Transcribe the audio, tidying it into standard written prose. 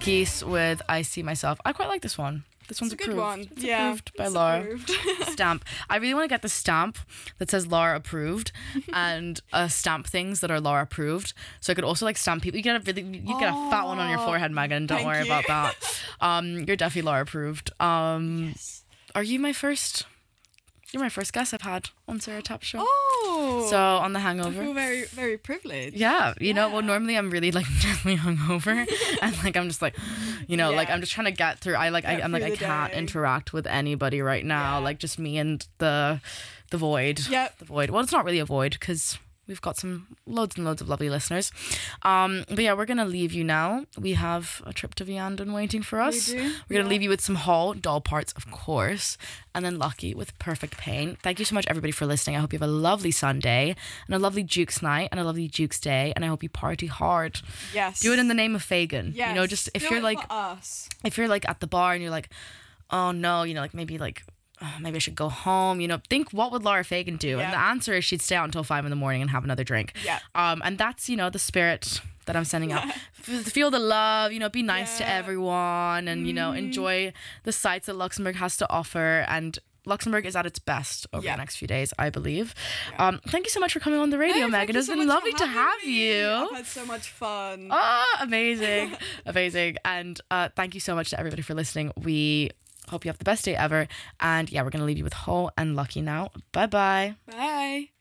Peace with I See Myself. I quite like this one. This one's It's a approved. good one. It's Yeah, approved by it's Laura. approved. Stamp. I really want to get the stamp that says Laura approved and stamp things that are Laura approved. So I could also like stamp people. You get a fat one on your forehead, Megan. Don't worry about that. You're definitely Laura approved. Yes. Are you my first? You're my first guest I've had on Sarah Tap Show. Oh. So on The I Hangover. feel very, very privileged. Yeah, you know, well, normally I'm really like definitely hungover, and like I'm just like, you know, like I'm just trying to get through. I'm like I can't interact with anybody right now, like just me and the void. Yep. The void. Well, it's not really a void because we've got loads and loads of lovely listeners. But yeah, we're gonna leave you now. We have a trip to Viandon waiting for us. We do. We're gonna leave you with some Hall doll parts, of course, and then Lucky with Perfect Pain. Thank you so much, everybody, for listening. I hope you have a lovely Sunday and a lovely Jukes night and a lovely Jukes day, and I hope you party hard. Yes. Do it in the name of Fagin. Yes. You know, just if Do you're it like for us. if you're like at the bar and you're like, oh no, you know, like maybe like maybe I should go home, you know, think what would Laura Fagin do? Yeah. And the answer is she'd stay out until 5 a.m. and have another drink. Yeah. And that's, you know, the spirit that I'm sending out. Feel the love, you know, be nice to everyone and, you know, enjoy the sights that Luxembourg has to offer. And Luxembourg is at its best over the next few days, I believe. Thank you so much for coming on the radio, Megan. It's been lovely to have you. I've had so much fun. Oh, amazing. Amazing. And thank you so much to everybody for listening. We hope you have the best day ever. And yeah, we're going to leave you with Ho and Lucky now. Bye-bye. Bye.